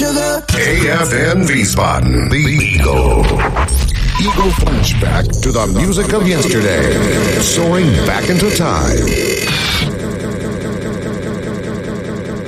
AFN Wiesbaden, the Eagle. Eagle flashback to the music of yesterday, soaring back into time.